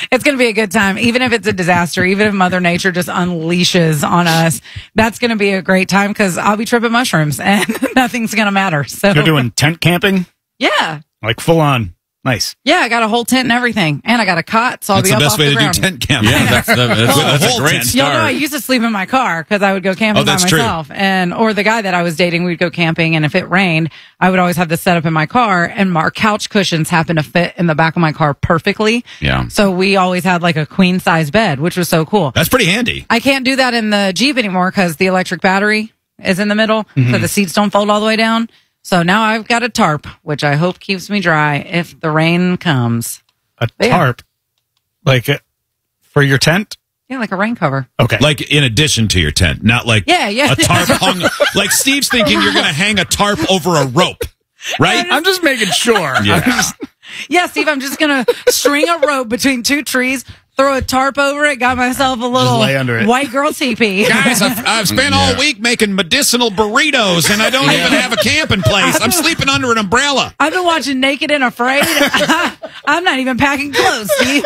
It's going to be a good time. Even if it's a disaster, even if Mother Nature just unleashes on us, that's going to be a great time because I'll be tripping mushrooms and nothing's going to matter. So you're doing tent camping? Yeah. Like full on. Nice. Yeah, I got a whole tent and everything. And I got a cot, so I'll be up off the ground. That's the best way to do tent camping. Yeah, that's a great start. Y'all know I used to sleep in my car because I would go camping by myself. Or the guy that I was dating, we'd go camping, and if it rained, I would always have this set up in my car, and our couch cushions happen to fit in the back of my car perfectly. Yeah. So we always had like a queen-size bed, which was so cool. That's pretty handy. I can't do that in the Jeep anymore because the electric battery is in the middle, so the seats don't fold all the way down. So now I've got a tarp, which I hope keeps me dry if the rain comes. A tarp? Like for your tent? Yeah, like a rain cover. Okay. Like in addition to your tent, not like a tarp hung. Like Steve's thinking you're going to hang a tarp over a rope, right? I'm just making sure. Yeah, Steve, I'm just going to string a rope between two trees, throw a tarp over it, got myself a little white girl teepee. Guys, I've spent all week making medicinal burritos, and I don't even have a camping place. I'm sleeping under an umbrella. I've been watching Naked and Afraid. I'm not even packing clothes, Steve.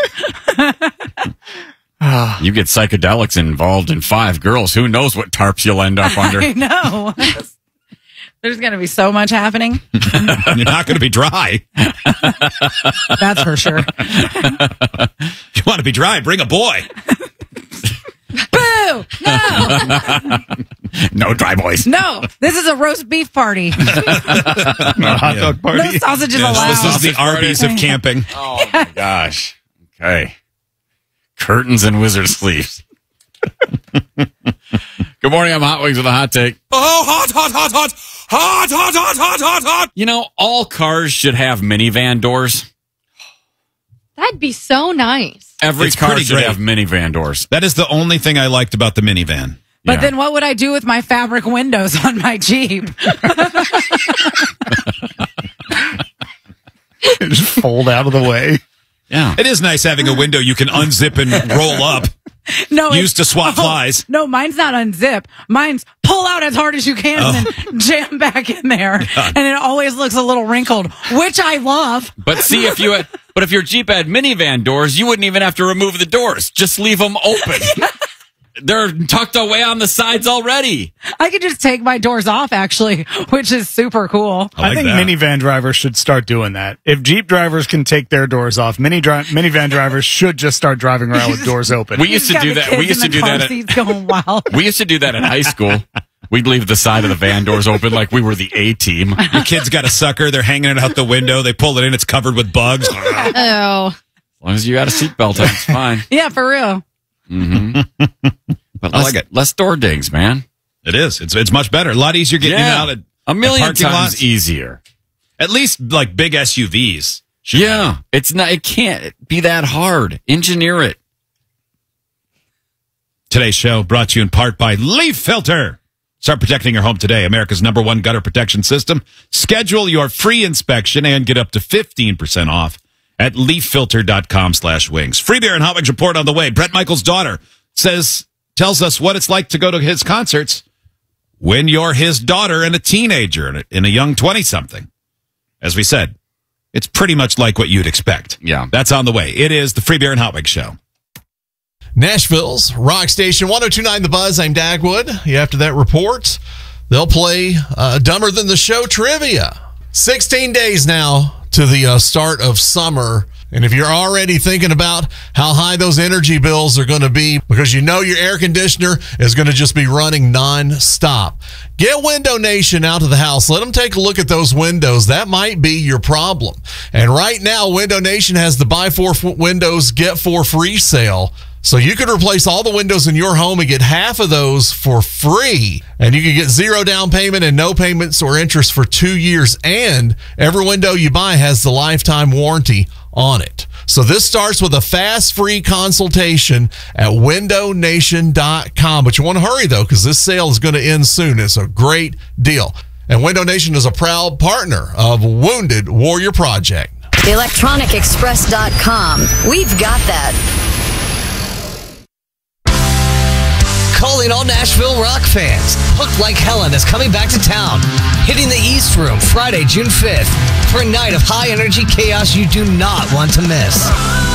You get psychedelics involved in 5 girls. Who knows what tarps you'll end up under? I know. There's going to be so much happening. You're not going to be dry. That's for sure. You want to be dry, bring a boy. Boo! No! No dry boys. No, this is a roast beef party. A hot dog party. No sausages allowed. This is the Arby's of camping. Oh, my gosh. Okay. Curtains and wizard sleeves. Good morning, I'm Hot Wings with a hot take. Oh, hot, hot, hot, hot. Hot, hot, hot, hot, hot, hot. You know, all cars should have minivan doors. That'd be so nice. Every car should have minivan doors. That is the only thing I liked about the minivan. But then what would I do with my fabric windows on my Jeep? Just fold out of the way. Yeah. It is nice having a window you can unzip and roll up. No, used to swat flies. No, mine's not unzip. Mine's pull out as hard as you can and then jam back in there. And it always looks a little wrinkled, which I love. But see, if your Jeep had minivan doors, you wouldn't even have to remove the doors. Just leave them open. They're tucked away on the sides already. I could just take my doors off, actually, which is super cool. I think minivan drivers should start doing that. If Jeep drivers can take their doors off, minivan drivers should just start driving around with doors open. We used to do that. We used to do that. Going wild. We used to do that in high school. We'd leave the side of the van doors open like we were the A-team. Your kid's got a sucker. They're hanging it out the window. They pull it in. It's covered with bugs. Oh. As long as you got a seatbelt on, it's fine. Yeah, for real. Mm-hmm. But I like it. Less door dings, man. It is. It's much better. A lot easier getting in and out of a million parking times lots. easier. At least like big SUVs. Yeah. It's not. It can't be that hard. Engineer it. Today's show brought to you in part by Leaf Filter. Start protecting your home today. America's #1 gutter protection system. Schedule your free inspection and get up to 15% off at leaffilter.com/wings. Free beer and Hot Wings report on the way. Brett Michaels' daughter tells us what it's like to go to his concerts when you're his daughter and a teenager and a young 20-something. As we said, it's pretty much like what you'd expect. Yeah. That's on the way. It is the Free Beer and Hot Wings show. Nashville's Rock Station 102.9 The Buzz. I'm Dagwood. After that report, they'll play Dumber Than the Show trivia. 16 days now to the start of summer. And if you're already thinking about how high those energy bills are going to be because you know your air conditioner is going to just be running nonstop, get Window Nation out to the house. Let them take a look at those windows. That might be your problem. And right now, Window Nation has the buy 4 windows, get 4 free sale. So you could replace all the windows in your home and get half of those for free. And you can get 0 down payment and no payments or interest for 2 years. And every window you buy has the lifetime warranty on it. So this starts with a fast, free consultation at windownation.com. But you want to hurry, though, because this sale is going to end soon. It's a great deal. And Window Nation is a proud partner of Wounded Warrior Project. ElectronicExpress.com. We've got that. Calling all Nashville rock fans. Hooked Like Helen is coming back to town. Hitting the East Room Friday, June 5th for a night of high energy chaos you do not want to miss.